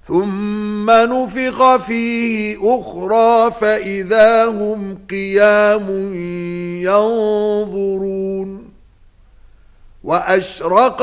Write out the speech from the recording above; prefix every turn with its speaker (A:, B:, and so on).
A: ثم نفخ فيه أخرى فإذا هم قيام ينظرون وأشرق